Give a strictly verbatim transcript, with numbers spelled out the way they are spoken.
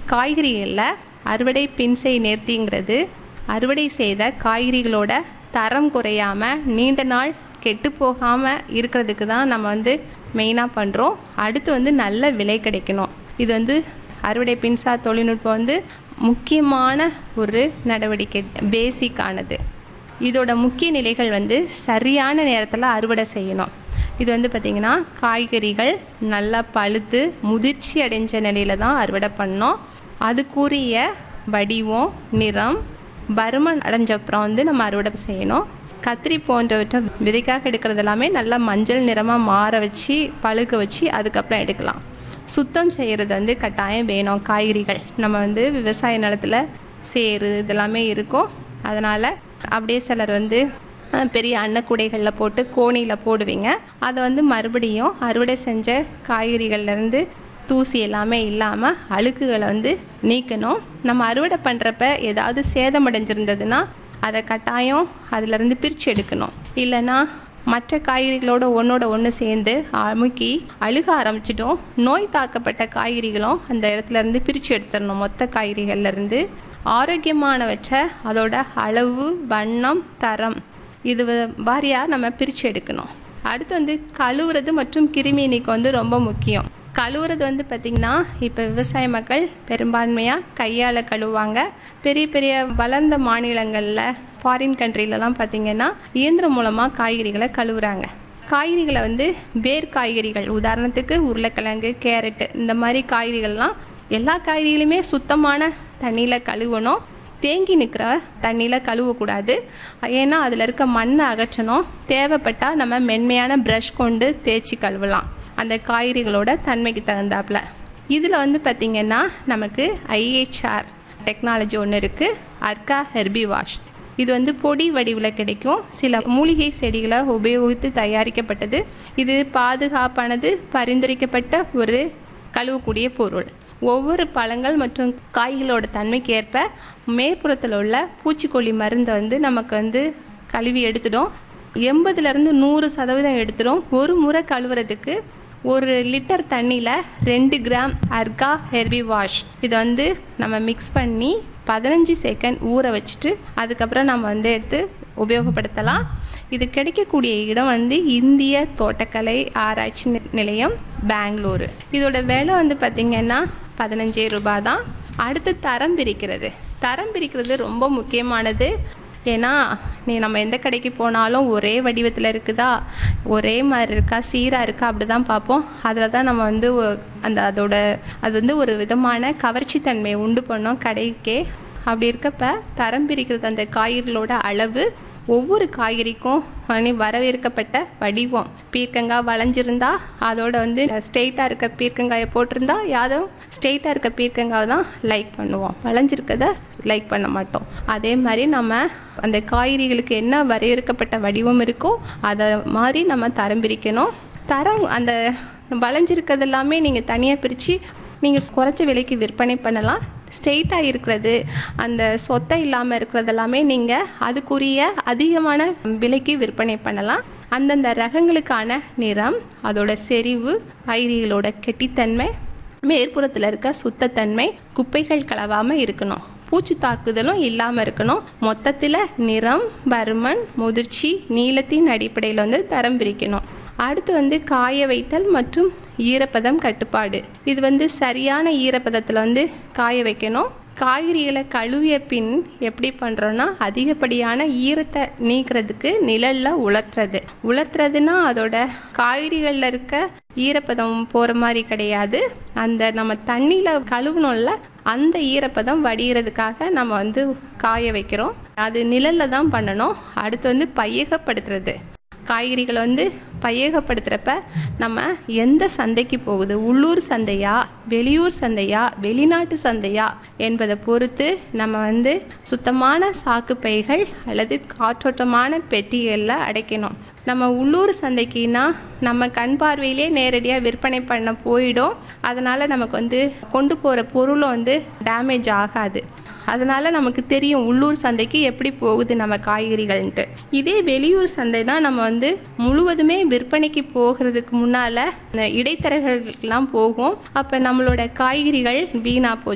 காய்கறிகளில் அறுவடை பின்செய் நேர்த்திங்கிறது அறுவடை செய்த காய்கறிகளோட தரம் குறையாமல் நீண்ட நாள் கெட்டு போகாமல் இருக்கிறதுக்கு தான் நம்ம வந்து மெயினாக பண்ணுறோம். அடுத்து வந்து நல்ல விலை கிடைக்கணும். இது வந்து அறுவடை பின்சார் தொழில்நுட்பம் வந்து முக்கியமான ஒரு நடவடிக்கை, பேசிக்கானது. இதோட முக்கிய நிலைகள் வந்து சரியான நேரத்தில் அறுவடை செய்யணும். இது வந்து பார்த்திங்கன்னா காய்கறிகள் நல்லா பழுத்து முதிர்ச்சி அடைஞ்ச நிலையில் தான் அறுவடை பண்ணோம். அதுக்குரிய வடிவம், நிறம், பருமன் அடைஞ்சப்புறம் வந்து நம்ம அறுவடை செய்யணும். கத்திரி போன்றவற்றை விதைக்காக எடுக்கிறது எல்லாமே நல்லா மஞ்சள் நிறமாக மாற வச்சு பழுக்க வச்சு அதுக்கப்புறம் எடுக்கலாம். சுத்தம் செய்கிறது வந்து கட்டாயம் வேணும். காய்கறிகள் நம்ம வந்து விவசாய நிலத்தில் சேறு இதெல்லாமே இருக்கும். அதனால் அப்படியே சிலர் வந்து பெரிய அன்னக்கூடைகளில் போட்டு கோணியில் போடுவீங்க. அதை வந்து மறுபடியும் அறுவடை செஞ்ச காய்கறிகள்லேருந்து தூசி எல்லாமே இல்லாமல் அழுக்குகளை வந்து நீக்கணும். நம்ம அறுவடை பண்ணுறப்ப ஏதாவது சேதமடைஞ்சிருந்ததுன்னா அதை கட்டாயம் அதிலேருந்து பிரித்து எடுக்கணும். இல்லைன்னா மற்ற காய்கறிகளோட ஒன்றோட ஒன்று சேர்ந்து அமுக்கி அழுக ஆரம்பிச்சிட்டோம். நோய் தாக்கப்பட்ட காய்கறிகளும் அந்த இடத்துலேருந்து பிரித்து எடுத்துடணும். மொத்த காய்கறிகள்லேருந்து ஆரோக்கியமானவற்றை அதோட அளவு, வண்ணம், தரம் இது வாரியாக நம்ம பிரித்து எடுக்கணும். அடுத்து வந்து கழுவுறது மற்றும் கிருமி நீக்கம் வந்து ரொம்ப முக்கியம். கழுவுறது வந்து பார்த்திங்கன்னா இப்போ விவசாய மக்கள் பெரும்பான்மையாக கையால் கழுவுவாங்க. பெரிய பெரிய வளர்ந்த மாநிலங்களில் ஃபாரின் கண்ட்ரிலலாம் பார்த்திங்கன்னா இயந்திரம் மூலமாக காய்கறிகளை கழுவுறாங்க. காய்கறிகளை வந்து வேர் காய்கறிகள், உதாரணத்துக்கு உருளைக்கிழங்கு, கேரட்டு, இந்த மாதிரி காய்கறிகள்லாம் எல்லா காய்கறிகளுமே சுத்தமான தண்ணியில் கழுவணும். தேங்கி நிற்கிற தண்ணியில் கழுவக்கூடாது. ஏன்னா அதில் இருக்க மண்ணை அகற்றணும். தேவைப்பட்டால் நம்ம மென்மையான ப்ரஷ் கொண்டு தேய்ச்சி கழுவலாம் அந்த காய்கறிகளோட தன்மைக்கு தகுந்தாப்புல. இதில் வந்து பார்த்திங்கன்னா நமக்கு ஐஹெச்ஆர் டெக்னாலஜி ஒன்று இருக்குது, அர்கா ஹெர்பி வாஷ். இது வந்து பொடி வடிவில் கிடைக்கும். சில மூலிகை செடிகளை உபயோகித்து தயாரிக்கப்பட்டது. இது பாதுகாப்பானது, பரிந்துரைக்கப்பட்ட ஒரு கழுவக்கூடிய பொருள். ஒவ்வொரு பழங்கள் மற்றும் காய்களோட தன்மைக்கு ஏற்ப மேற்புறத்தில் உள்ள பூச்சிக்கொல்லி மருந்தை வந்து நமக்கு வந்து கழுவி எடுத்துடும். எண்பதுலேருந்து நூறு சதவீதம் எடுத்துடும். ஒரு முறை கழுவுறதுக்கு ஒரு லிட்டர் தண்ணியில் ரெண்டு கிராம் அர்கா ஹெர்பி வாஷ் இதை வந்து நம்ம மிக்ஸ் பண்ணி பதினஞ்சு செகண்ட் ஊற வச்சுட்டு அதுக்கப்புறம் நம்ம வந்து எடுத்து உபயோகப்படுத்தலாம். இது கிடைக்கக்கூடிய இடம் வந்து இந்திய தோட்டக்கலை ஆராய்ச்சி நிலையம், பெங்களூரு. இதோட விலை வந்து பார்த்திங்கன்னா பதினஞ்சே ரூபாய் தான். அடுத்து தரம் பிரிக்கிறது. தரம் பிரிக்கிறது ரொம்ப முக்கியமானது. ஏன்னா நீ நம்ம எந்த கடைக்கு போனாலும் ஒரே வடிவத்தில் இருக்குதா, ஒரே மாதிரி இருக்கா, சீராக இருக்கா, அப்படி தான் பார்ப்போம். அதில் தான் நம்ம வந்து அந்த அதோட அது வந்து ஒரு விதமான கவர்ச்சி தன்மையை உண்டு பண்ணோம் கடைக்கே. அப்படி இருக்கப்ப தரம் பிரிக்கிறது அந்த காய்கறிகளோட அளவு, ஒவ்வொரு காய்கறிக்கும் வரவேற்கப்பட்ட வடிவம். பீர்க்கங்காய் வளைஞ்சிருந்தா அதோட வந்து ஸ்ட்ரெயிட்டாக இருக்க பீர்க்கங்காயை போட்டிருந்தா யாரும் ஸ்ட்ரெயிட்டாக இருக்க பீர்க்கங்காய் தான் லைக் பண்ணுவோம், வளைஞ்சிருக்கத லைக் பண்ண மாட்டோம். அதே மாதிரி நம்ம அந்த காய்கறிகளுக்கு என்ன வரையறுக்கப்பட்ட வடிவம் இருக்கோ அதை மாதிரி நம்ம தரம் பிரிக்கணும். தரம் அந்த வளைஞ்சிருக்கிறது எல்லாமே நீங்கள் தனியாக பிரித்து நீங்கள் குறைச்ச விலைக்கு விற்பனை பண்ணலாம். ஸ்ட்ரெயிட்டாக இருக்கிறது, அந்த சொத்தை இல்லாமல் இருக்கிறது எல்லாமே நீங்கள் அதுக்குரிய அதிகமான விலைக்கு விற்பனை பண்ணலாம். அந்தந்த ரகங்களுக்கான நிறம், அதோட செறிவு, காய்கறிகளோட கெட்டித்தன்மை, மேற்புறத்தில் இருக்க சுத்தத்தன்மை, குப்பைகள் கலவாமல் இருக்கணும், பூச்சி தாக்குதலும் இல்லாமல் இருக்கணும். மொத்தத்தில் நிறம், பருமன், முதிர்ச்சி, நீளத்தின் அடிப்படையில் வந்து தரம் பிரிக்கணும். அடுத்து வந்து காய வைத்தல் மற்றும் ஈரப்பதம் கட்டுப்பாடு. இது வந்து சரியான ஈரப்பதத்தில் வந்து காய வைக்கணும். காய்கறிகளை கழுவிய பின் எப்படி பண்ணுறோன்னா அதிகப்படியான ஈரத்தை நீக்கிறதுக்கு நிழலில் உலர்த்துறது. உலர்த்துறதுன்னா அதோட காய்கறிகளில் இருக்க ஈரப்பதம் போகிற மாதிரி கிடையாது. அந்த நம்ம தண்ணியில் கழுவணும்ல அந்த ஈரப்பதம் வடிகிறதுக்காக நம்ம வந்து காய வைக்கிறோம். அது நிழலில் தான் பண்ணணும். அடுத்து வந்து பையகப்படுத்துறது. காய்கறிகளை வந்து பையகப்படுத்துகிறப்ப நம்ம எந்த சந்தைக்கு போகுது, உள்ளூர் சந்தையா, வெளியூர் சந்தையா, வெளிநாட்டு சந்தையா என்பதை பொறுத்து நம்ம வந்து சுத்தமான சாக்கு பைகள் அல்லது காற்றோட்டமான பெட்டிகளில் அடைக்கணும். நம்ம உள்ளூர் சந்தைக்குன்னா நம்ம கண் பார்வையிலே நேரடியாக விற்பனை பண்ண போயிடும். அதனால் நமக்கு வந்து கொண்டு போகிற பொருளும் வந்து டேமேஜ் ஆகாது. அதனால் நமக்கு தெரியும் உள்ளூர் சந்தைக்கு எப்படி போகுது நம்ம காய்கறிகள்ன்ட்டு. இதே வெளியூர் சந்தைனா நம்ம வந்து முழுவதுமே விற்பனைக்கு போகிறதுக்கு முன்னால் இடைத்தரகர்கள்லாம் போகும். அப்போ நம்மளோட காய்கறிகள் வீணாக போச்சு.